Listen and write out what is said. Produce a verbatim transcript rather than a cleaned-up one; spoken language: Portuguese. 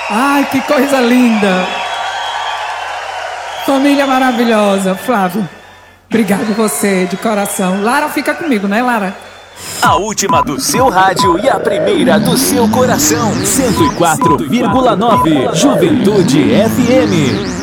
Ai, que coisa linda. Família maravilhosa. Flávio, obrigado você, de coração. Lara fica comigo, né, Lara? A última do seu rádio e a primeira do seu coração. cento e quatro vírgula nove Juventude F M.